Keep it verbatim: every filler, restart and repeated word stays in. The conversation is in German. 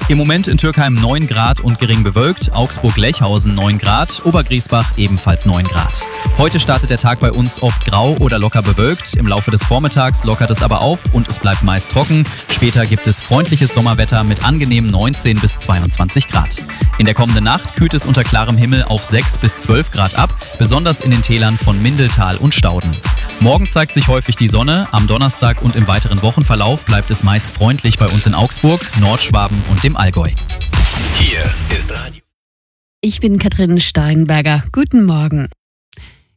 Im Moment in Türkheim neun Grad und gering bewölkt, Augsburg-Lechhausen neun Grad, Obergriesbach ebenfalls neun Grad. Heute startet der Tag bei uns oft grau oder locker bewölkt. Im Laufe des Vormittags lockert es aber auf und es bleibt meist trocken. Später gibt es freundliches Sommerwetter mit angenehmen neunzehn bis zweiundzwanzig Grad. In der kommenden Nacht kühlt es unter klarem Himmel auf sechs bis zwölf Grad ab, besonders in den Tälern von Mindeltal und Stauden. Morgen zeigt sich häufig die Sonne, am Donnerstag und im weiteren Wochenverlauf bleibt es meist freundlich bei uns in Augsburg, Nordschwaben und dem Allgäu. Hier ist Radio. Ich bin Katrin Steinberger. Guten Morgen.